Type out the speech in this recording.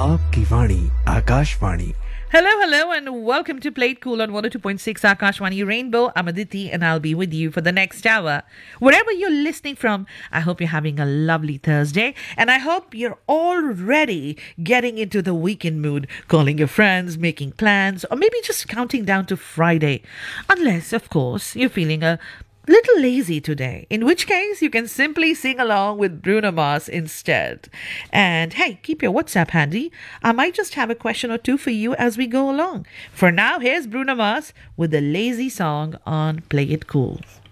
आपकी वाणी Akashvani. Hello, and welcome to Play It Cool on 102.6 Akashwani Rainbow. I'm Aditi, and I'll be with you for the next hour. Wherever you're listening from, I hope you're having a lovely Thursday, and I hope you're already getting into the weekend mood, calling your friends, making plans, or maybe just counting down to Friday. Unless, of course, you're feeling a little lazy today, in which case you can simply sing along with Bruno Mars instead. And hey, keep your WhatsApp handy. I might just have a question or two for you as we go along. For now, here's Bruno Mars with the lazy song on Play It Cool.